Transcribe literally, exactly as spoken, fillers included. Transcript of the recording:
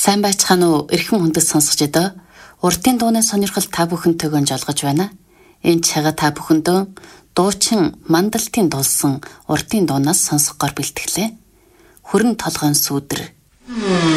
Сайн байцгаана уу? Эрхэм хүндэт сонсогч эдөө. Уртын дууны сонирхол та бүхэнтэйг жолгож байна. Энэ чага та бүхэндөө дуучин Мандалтын дуулсан уртын дуунаас сонсгохоор бэлтгэлээ. Хүрэн толгойн сүүдэр.